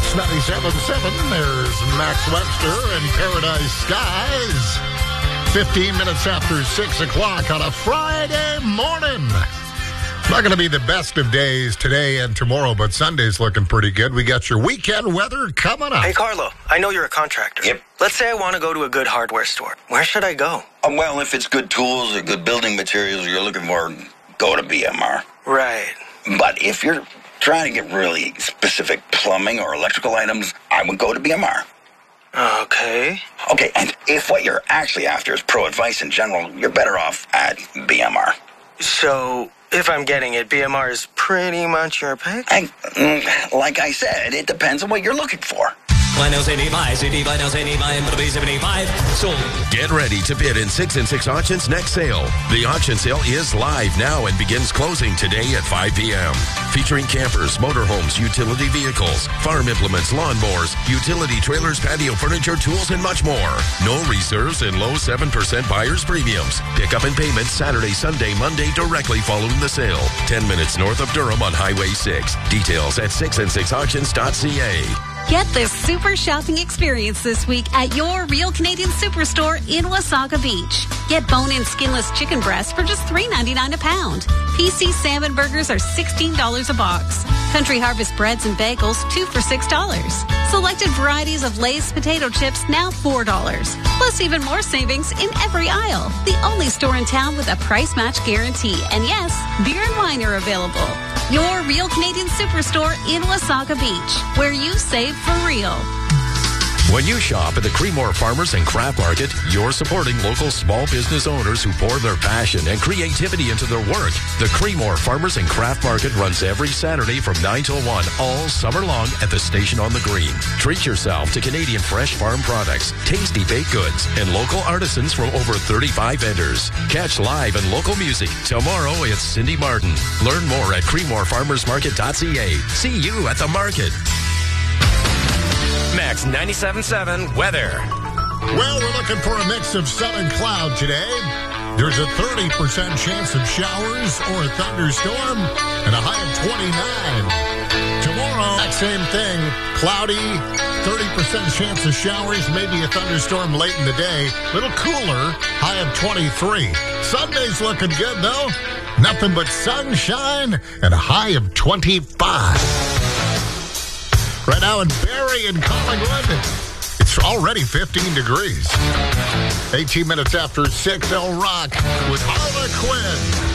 Kicks 97.7. There's Max Webster and Paradise Skies. 15 minutes after 6 o'clock on a Friday morning. Not going to be the best of days today and tomorrow, but Sunday's looking pretty good. We got your weekend weather coming up. Hey, Carlo, I know you're a contractor. Yep. Let's say I want to go to a good hardware store. Where should I go? Well, if it's good tools or good building materials you're looking for, go to BMR. Right. But if you're trying to get really specific plumbing or electrical items, I would go to BMR. Okay. Okay, and if what you're actually after is pro advice in general, you're better off at BMR. So, if I'm getting it, BMR is pretty much your pick? Like I said, it depends on what you're looking for. Sold. Get ready to bid in 6 and 6 Auctions next sale. The auction sale is live now and begins closing today at 5 p.m. Featuring campers, motorhomes, utility vehicles, farm implements, lawnmowers, utility trailers, patio furniture, tools, and much more. No reserves and low 7% buyer's premiums. Pickup and payment Saturday, Sunday, Monday directly following the sale. 10 minutes north of Durham on Highway 6. Details at 6and6auctions.ca. Get this super shopping experience this week at your Real Canadian Superstore in Wasaga Beach. Get bone-in skinless chicken breasts for just $3.99 a pound. PC salmon burgers are $16 a box. Country Harvest breads and bagels, 2 for $6. Selected varieties of Lay's potato chips, now $4. Plus even more savings in every aisle. The only store in town with a price match guarantee. And yes, beer and wine are available. Your Real Canadian Superstore in Wasaga Beach, where you save for real. When you shop at the Creemore Farmers and Craft Market, you're supporting local small business owners who pour their passion and creativity into their work. The Creemore Farmers and Craft Market runs every Saturday from 9 till 1 all summer long at the station on the green. Treat yourself to Canadian fresh farm products, tasty baked goods, and local artisans from over 35 vendors. Catch live and local music. Tomorrow it's Cindy Martin. Learn more at creemorefarmersmarket.ca. See you at the market. Max 97.7 weather. Well, we're looking for a mix of sun and cloud today. There's a 30% chance of showers or a thunderstorm and a high of 29. Tomorrow, that same thing. Cloudy, 30% chance of showers, maybe a thunderstorm late in the day. Little cooler, high of 23. Sunday's looking good, though. Nothing but sunshine and a high of 25. Right now in Barrie and Collingwood, it's already 15 degrees. 18 minutes after 6, El Rock with Harlequin.